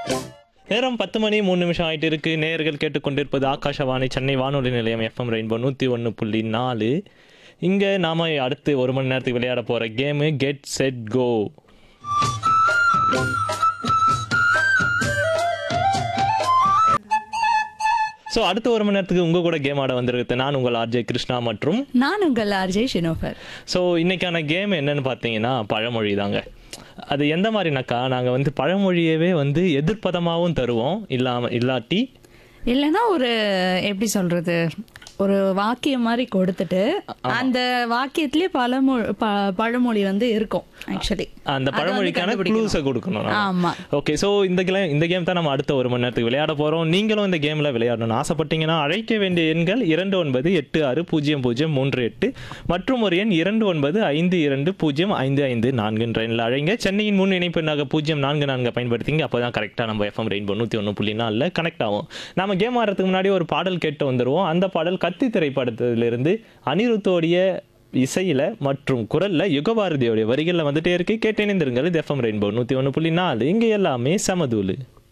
நேரம் 10 மணி 3 நிமிஷம் ஆயிட்டு இருக்கு. நேயர்கள் கேட்டுக்கொண்டிருப்பது ஆகாஷவாணி சென்னை வானொலி நிலையம் எஃப்எம் ரெயின்போ 101.4. இங்கே நாம அடுத்து 1 மணி நேரத்துக்கு விளையாட போற game get set go. So அடுத்த 1 மணி நேரத்துக்கு உங்கள் கூட கேம் ஆட வந்திருக்கு நான் உங்கள் ஆர்ஜே கிருஷ்ணா மற்றும் நான் உங்கள் ஆர்ஜே ஷினோஃபர். ஸோ இன்னைக்கான கேம் என்னன்னு பார்த்தீங்கன்னா பழமொழி தாங்க. அது எந்த மாதிரினாக்கா நாங்கள் வந்து பழமொழியவே வந்து எதிர்ப்பதமாகவும் தருவோம், இல்லாட்டி இல்லைன்னா ஒரு எப்படி சொல்றது, ஒரு வாக்கியம் மாதிரி கொடுத்துட்டு அந்த வாக்கியத்திலே பழமொழி வந்து இருக்கும். ஆக்சுவலி அந்த பழமொழிக்கான க்ளூஸை கொடுக்கணும். ஆமா. ஓகே, ஸோ இந்த கேம் தான் நம்ம அடுத்த 1 மணி நேரத்துக்கு விளையாட போகிறோம். நீங்களும் இந்த கேமில் விளையாடணும்னு ஆசைப்பட்டீங்கன்னா அழைக்க வேண்டிய எண்கள் 29860038 மற்றும் ஒரு எண் 2952055544 எண்ணில் அழைங்க. சென்னையின் முன் இணைப்பு எண்ணாக 044 பயன்படுத்திங்க. அப்போ தான் கரெக்டாக நம்ம எஃப்எம் ரெயின்போ 101.4 கனெக்ட் ஆகும். நம்ம கேம் ஆடுறதுக்கு முன்னாடி ஒரு பாடல் கேட்டு வந்துடுவோம். அந்த பாடல் கத்தி திரைப்படத்திலிருந்து அனிருத்தோடைய இசையில மற்றும் குரல்ல யுகபாரதியோடைய வரிகள்ல வந்துட்டே இருக்கு. கேட்டு இணைந்திருங்கள். இது எஃப்எம் ரெயின்போ 101.4. இங்க எல்லாமே சமதூளு.